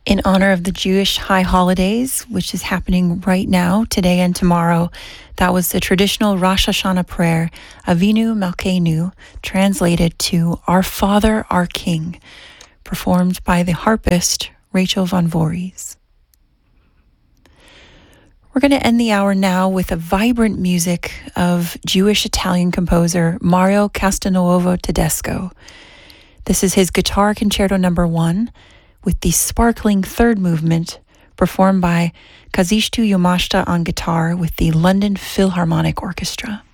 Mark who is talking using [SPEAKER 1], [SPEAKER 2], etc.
[SPEAKER 1] In honor of the Jewish high holidays, which is happening right now, today and tomorrow, that was the traditional Rosh Hashanah prayer, Avinu Malkeinu, translated to Our Father, Our King, performed by the harpist Rachel Von Voorhees. We're going to end the hour now with a vibrant music of Jewish-Italian composer Mario Castelnuovo Tedesco. This is his Guitar Concerto No. 1, with the sparkling third movement performed by Kazisztu Jomashta on guitar with the London Philharmonic Orchestra.